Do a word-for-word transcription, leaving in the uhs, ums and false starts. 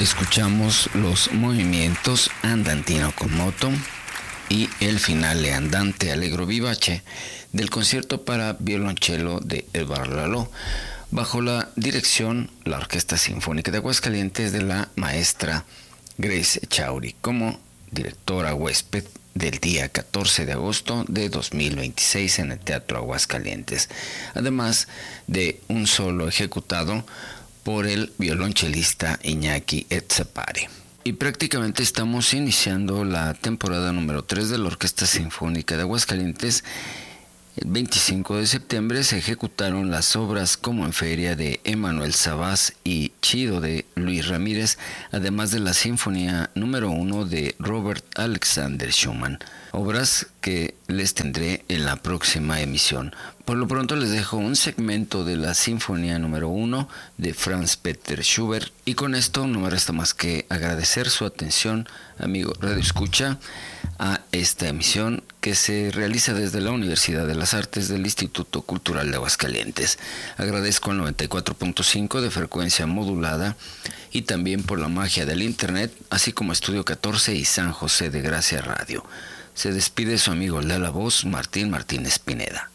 Escuchamos los movimientos Andantino con moto y el finale andante allegro vivace del concierto para violonchelo de Edouard Lalo, bajo la dirección la Orquesta Sinfónica de Aguascalientes de la maestra Grace Chauri, como directora huésped del día catorce de agosto de dos mil veintiséis en el Teatro Aguascalientes, además de un solo ejecutado por el violonchelista Iñaki Etzapare. Y prácticamente estamos iniciando la temporada número tres de la Orquesta Sinfónica de Aguascalientes. El veinticinco de septiembre se ejecutaron las obras Como en Feria de Emanuel Sabás y Chido de Luis Ramírez, además de la Sinfonía número uno de Robert Alexander Schumann, obras que les tendré en la próxima emisión. Por lo pronto les dejo un segmento de la Sinfonía número uno de Franz Peter Schubert, y con esto no me resta más que agradecer su atención, amigo Radio Escucha, a esta emisión que se realiza desde la Universidad de las Artes del Instituto Cultural de Aguascalientes. Agradezco el noventa y cuatro punto cinco de frecuencia modulada y también por la magia del internet, así como Estudio catorce y San José de Gracia Radio. Se despide su amigo el de la voz, Martín Martínez Pineda.